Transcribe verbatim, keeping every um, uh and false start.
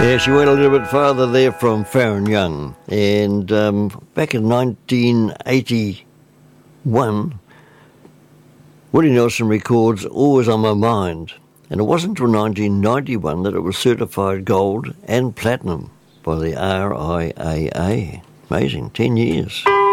Yeah, she went a little bit farther there from Farron Young. And um, back in nineteen eighty-one, Willie Nelson records Always on My Mind. And it wasn't until nineteen ninety-one that it was certified gold and platinum by the R I A A. Amazing, ten years.